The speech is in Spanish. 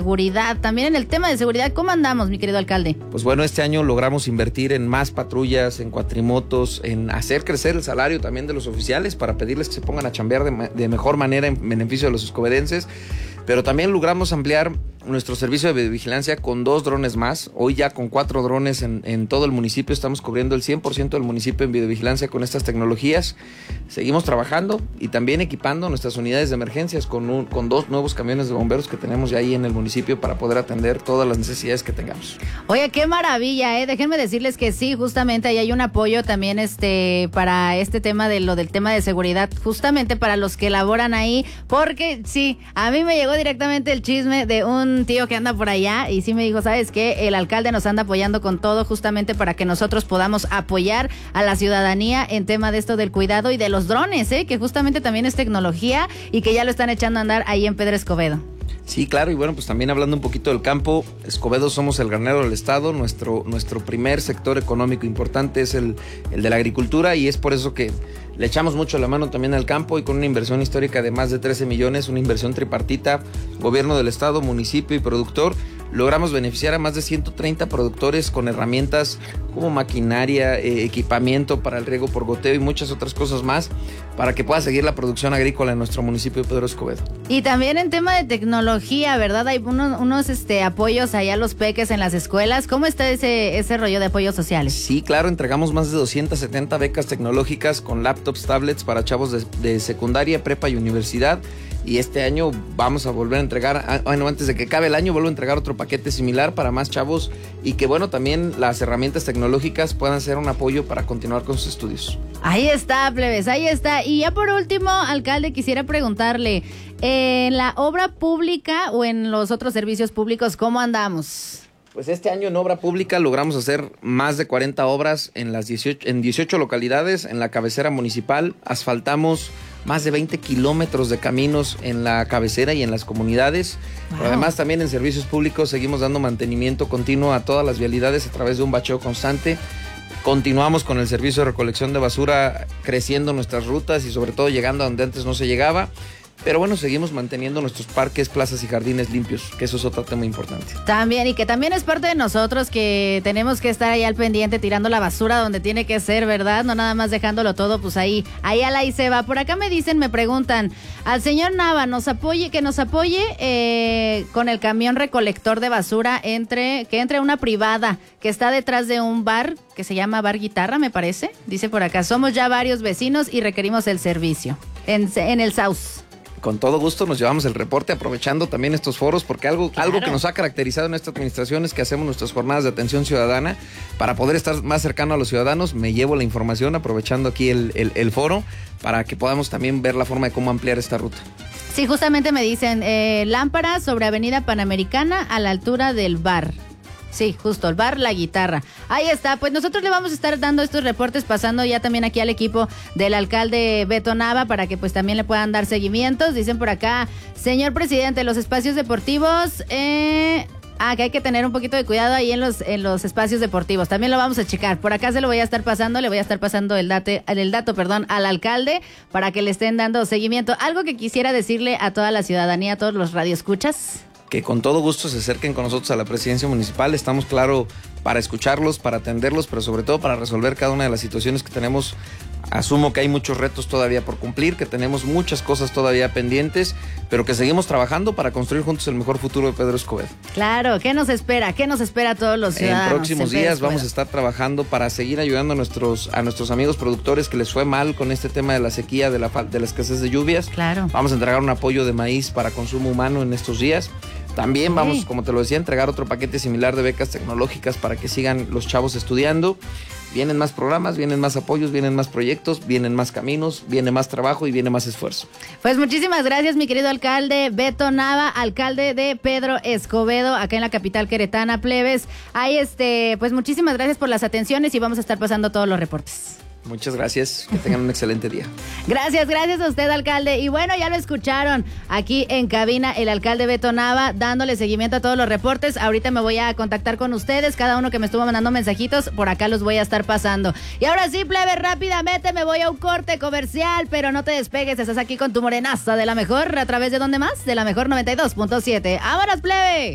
seguridad. También en el tema de seguridad, ¿cómo andamos, mi querido alcalde? Pues bueno, este año logramos invertir en más patrullas, en cuatrimotos, en hacer crecer el salario también de los oficiales para pedirles que se pongan a chambear de mejor manera en beneficio de los escobedenses. Pero también logramos ampliar nuestro servicio de videovigilancia con 2 drones más. Hoy ya con 4 drones en todo el municipio estamos cubriendo el 100% del municipio en videovigilancia con estas tecnologías. Seguimos trabajando y también equipando nuestras unidades de emergencias con 2 nuevos camiones de bomberos que tenemos ya ahí en el municipio para poder atender todas las necesidades que tengamos. Oye, qué maravilla, ¿eh? Déjenme decirles que sí, justamente ahí hay un apoyo también para este tema del tema de seguridad, justamente para los que laboran ahí, porque sí, a mí me llegó directamente el chisme de un tío que anda por allá y sí me dijo, ¿sabes qué? El alcalde nos anda apoyando con todo justamente para que nosotros podamos apoyar a la ciudadanía en tema de esto del cuidado y de los drones, que justamente también es tecnología y que ya lo están echando a andar ahí en Pedro Escobedo. Sí, claro, y bueno, pues también hablando un poquito del campo, Escobedo somos el granero del estado, nuestro primer sector económico importante es el de la agricultura y es por eso que le echamos mucho la mano también al campo y con una inversión histórica de más de 13 millones, una inversión tripartita, gobierno del estado, municipio y productor. Logramos beneficiar a más de 130 productores con herramientas como maquinaria, equipamiento para el riego por goteo y muchas otras cosas más para que pueda seguir la producción agrícola en nuestro municipio de Pedro Escobedo. Y también en tema de tecnología, ¿verdad? Hay unos apoyos allá a los peques en las escuelas. ¿Cómo está ese rollo de apoyos sociales? Sí, claro, entregamos más de 270 becas tecnológicas con laptops, tablets para chavos de secundaria, prepa y universidad. Y este año vamos a volver a entregar, antes de que acabe el año, vuelvo a entregar otro paquete similar para más chavos y que bueno, también las herramientas tecnológicas puedan ser un apoyo para continuar con sus estudios. Ahí está, plebes, ahí está. Y ya por último, alcalde, quisiera preguntarle, ¿en la obra pública o en los otros servicios públicos, cómo andamos? Pues este año en obra pública logramos hacer más de 40 obras en 18 localidades, en la cabecera municipal, asfaltamos más de 20 kilómetros de caminos en la cabecera y en las comunidades. Wow. Pero además también en servicios públicos seguimos dando mantenimiento continuo a todas las vialidades a través de un bacheo constante. Continuamos con el servicio de recolección de basura, creciendo nuestras rutas y sobre todo llegando a donde antes no se llegaba. Pero bueno, seguimos manteniendo nuestros parques, plazas y jardines limpios, que eso es otro tema importante. También, y que también es parte de nosotros que tenemos que estar ahí al pendiente, tirando la basura donde tiene que ser, ¿verdad? No nada más dejándolo todo, pues ahí a la y se va. Por acá me preguntan, al señor Nava, que nos apoye con el camión recolector de basura que entre una privada que está detrás de un bar que se llama Bar Guitarra, me parece. Dice por acá, somos ya varios vecinos y requerimos el servicio en el Saus. Con todo gusto nos llevamos el reporte, aprovechando también estos foros, porque algo que nos ha caracterizado en esta administración es que hacemos nuestras jornadas de atención ciudadana para poder estar más cercano a los ciudadanos. Me llevo la información aprovechando aquí el foro para que podamos también ver la forma de cómo ampliar esta ruta. Sí, justamente me dicen, lámpara sobre Avenida Panamericana a la altura del bar. Sí, justo, el bar La Guitarra. Ahí está, pues nosotros le vamos a estar dando estos reportes, pasando ya también aquí al equipo del alcalde Beto Nava para que pues también le puedan dar seguimientos. Dicen por acá, señor presidente, los espacios deportivos, que hay que tener un poquito de cuidado ahí en los espacios deportivos. También lo vamos a checar. Por acá se lo voy a estar pasando, le voy a estar pasando el dato, al alcalde para que le estén dando seguimiento. Algo que quisiera decirle a toda la ciudadanía, a todos los radioescuchas. Que con todo gusto se acerquen con nosotros a la presidencia municipal. Estamos, claro, para escucharlos, para atenderlos, pero sobre todo para resolver cada una de las situaciones que tenemos. Asumo que hay muchos retos todavía por cumplir, que tenemos muchas cosas todavía pendientes, pero que seguimos trabajando para construir juntos el mejor futuro de Pedro Escobedo. Claro, ¿qué nos espera? ¿Qué nos espera a todos los ciudadanos? En próximos días vamos a estar trabajando para seguir ayudando a nuestros amigos productores que les fue mal con este tema de la sequía, de la escasez de lluvias. Claro. Vamos a entregar un apoyo de maíz para consumo humano en estos días. También vamos, como te lo decía, a entregar otro paquete similar de becas tecnológicas para que sigan los chavos estudiando. Vienen más programas, vienen más apoyos, vienen más proyectos, vienen más caminos, viene más trabajo y viene más esfuerzo. Pues muchísimas gracias, mi querido alcalde Beto Nava, alcalde de Pedro Escobedo, acá en la capital queretana, plebes. Ahí pues muchísimas gracias por las atenciones y vamos a estar pasando todos los reportes. Muchas gracias, que tengan un excelente día. Gracias a usted, alcalde. Y bueno, ya lo escucharon aquí en cabina el alcalde Beto Nava dándole seguimiento a todos los reportes. Ahorita me voy a contactar con ustedes, cada uno que me estuvo mandando mensajitos, por acá los voy a estar pasando. Y ahora sí, plebe, rápidamente me voy a un corte comercial, pero no te despegues, estás aquí con tu morenaza de la mejor, a través de ¿dónde más? De la mejor 92.7. ¡Vámonos, plebe!